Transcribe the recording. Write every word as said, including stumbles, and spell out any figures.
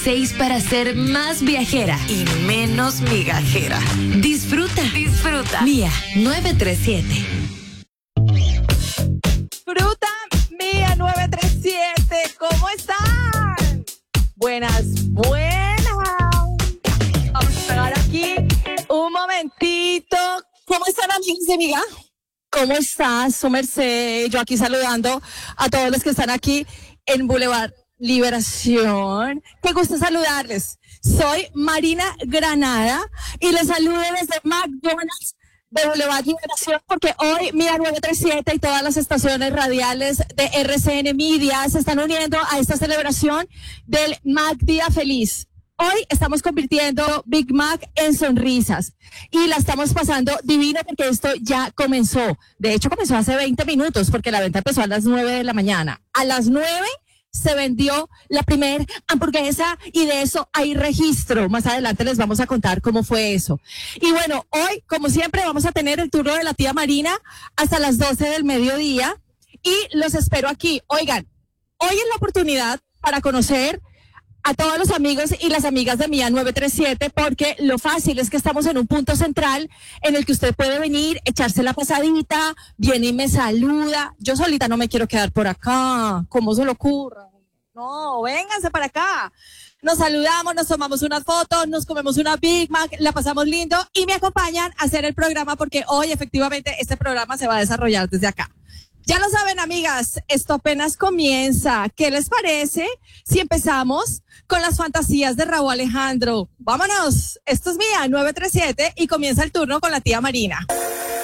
seis para ser más viajera y menos migajera. Disfruta, disfruta. Mía nueve tres siete. Fruta Mía nueve tres siete, ¿cómo están? Buenas, buenas. Vamos a pegar aquí un momentito. ¿Cómo están, amigos y amigas? ¿Cómo estás, su merced? Yo aquí saludando a todos los que están aquí en Boulevard Liberación. Qué gusto saludarles. Soy Marina Granada y les saludo desde McDonald's de Boulevard Liberación, porque hoy Mía nueve tres siete y todas las estaciones radiales de R C N Media se están uniendo a esta celebración del Mac Día Feliz. Hoy estamos convirtiendo Big Mac en sonrisas y la estamos pasando divino porque esto ya comenzó. De hecho, comenzó hace veinte minutos porque la venta empezó a las nueve de la mañana. A las nueve se vendió la primer hamburguesa y de eso hay registro. Más adelante les vamos a contar cómo fue eso. Y bueno, hoy, como siempre, vamos a tener el turno de la tía Marina hasta las doce del mediodía y los espero aquí. Oigan, hoy es la oportunidad para conocer a todos los amigos y las amigas de Mía nueve tres siete, porque lo fácil es que estamos en un punto central en el que usted puede venir, echarse la pasadita, viene y me saluda. Yo solita no me quiero quedar por acá, ¿cómo se le ocurra? No, vénganse para acá. Nos saludamos, nos tomamos unas fotos, nos comemos una Big Mac, la pasamos lindo y me acompañan a hacer el programa porque hoy efectivamente este programa se va a desarrollar desde acá. Ya lo saben, amigas, esto apenas comienza. ¿Qué les parece si empezamos con las fantasías de Rauw Alejandro? Vámonos, esto es Mía nueve tres siete y comienza el turno con la tía Marina.